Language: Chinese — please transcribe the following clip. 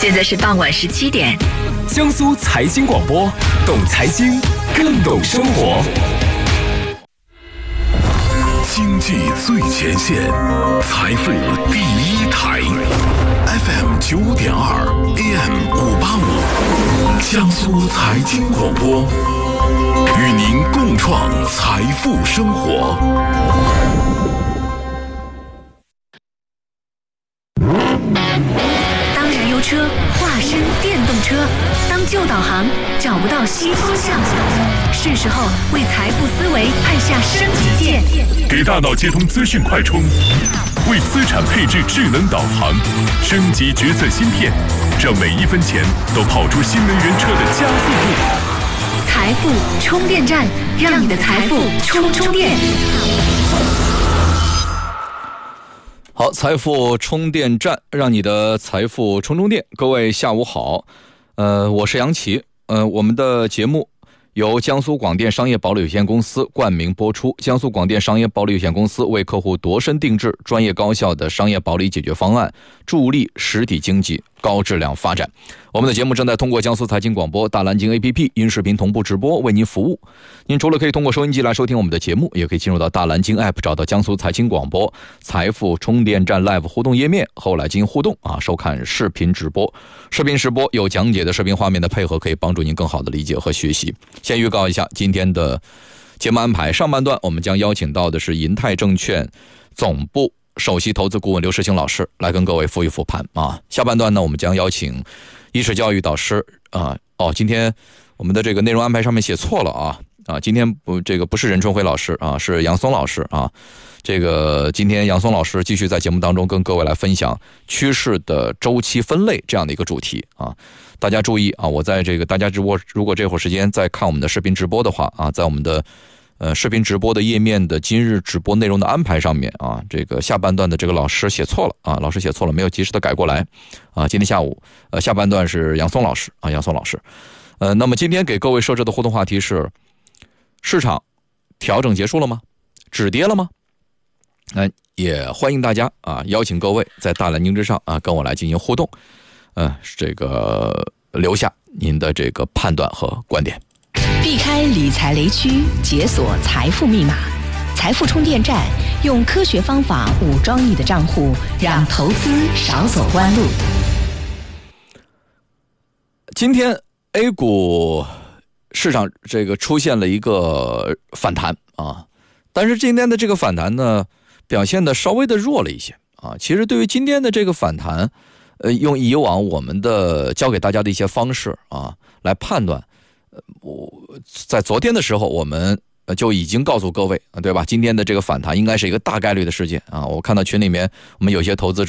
现在是傍晚17点。 江苏财经广播，懂财经，更懂生活。 经济最前线，财富第一台 ，FM 9.2 AM 585，江苏财经广播，与您共创财富生活。 当燃油车化身电动车，当旧导航找不到新方向，是时候为财富思维按下升级键， 给大脑接通资讯快充，为资产配置智能导航，升级决策芯片，让每一分钱都跑出新能源车的加速度。 财富充电站，让你的财富充电。 好，财富充电站，让你的财富充电。各位下午好，我是杨奇，我们的节目由江苏广电商业保利有限公司冠名播出。江苏广电商业保利有限公司为客户度身定制专业高效的商业保利解决方案，助力实体经济高质量发展。我们的节目正在通过江苏财经广播、大蓝鲸 APP 音视频同步直播为您服务。您除了可以通过收音机来收听我们的节目，也可以进入到大蓝鲸 App 找到江苏财经广播财富充电站 Live 互动页面，后来进行互动收看视频直播。视频直播有讲解的视频画面的配合，可以帮助您更好的理解和学习。先预告一下今天的节目安排，上半段我们将邀请到的是银泰证券总部首席投资顾问刘世清老师来跟各位复一复盘下半段呢，我们将邀请意识教育导师今天我们的这个内容安排上面写错了今天不是任春辉老师是杨松老师这个今天杨松老师继续在节目当中跟各位来分享趋势的周期分类这样的一个主题大家注意我在这个大家如果这会儿时间在看我们的视频直播的话在我们的视频直播的页面的今日直播内容的安排上面这个下半段的这个老师写错了老师写错了，没有及时的改过来今天下午下半段是杨松老师杨松老师那么今天给各位设置的互动话题是：市场调整结束了吗？止跌了吗？也欢迎大家邀请各位在大蓝鲸之上跟我来进行互动，这个留下您的这个判断和观点。 避开理财雷区，解锁财富密码。财富充电站用科学方法武装你的账户，让投资少走弯路。 今天 A 股市场这个出现了一个反弹但是今天的这个反弹呢，表现的稍微的弱了一些其实对于今天的这个反弹，用以往我们的教给大家的一些方式来判断。在昨天的时候我们就已经告诉各位对吧，今天的这个反弹应该是一个大概率的事件我看到群里面我们有些投资者